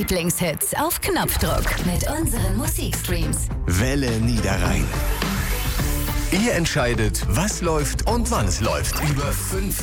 Lieblingshits auf Knopfdruck mit unseren Musikstreams. Welle Niederrhein. Ihr entscheidet, was läuft und wann es läuft. Über 5